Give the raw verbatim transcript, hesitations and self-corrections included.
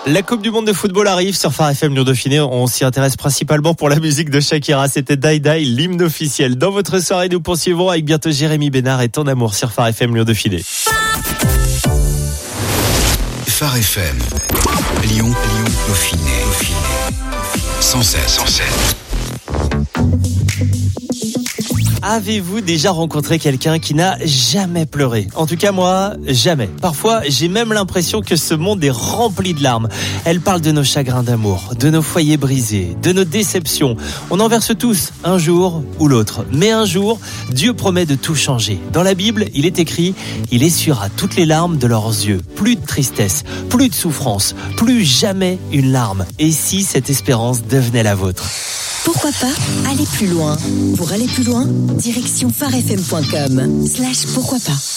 La Coupe du Monde de football arrive sur Phare F M Lyon Dauphiné. On s'y intéresse principalement pour la musique de Shakira. C'était Die Die, l'hymne officiel. Dans votre soirée, nous poursuivons avec bientôt Jérémy Bénard et Ton Amour sur Phare F M Lyon Dauphiné. Phare F M, Lyon, Lyon, Dauphiné, Dauphiné, cent sept, cent sept. Avez-vous déjà rencontré quelqu'un qui n'a jamais pleuré ? En tout cas, moi, jamais. Parfois, j'ai même l'impression que ce monde est rempli de larmes. Elle parle de nos chagrins d'amour, de nos foyers brisés, de nos déceptions. On en verse tous, un jour ou l'autre. Mais un jour, Dieu promet de tout changer. Dans la Bible, il est écrit « Il essuiera toutes les larmes de leurs yeux ». Plus de tristesse, plus de souffrance, plus jamais une larme. Et si cette espérance devenait la vôtre ? Pourquoi pas aller plus loin ? Pour aller plus loin, direction pharefm point com slash pourquoi pas.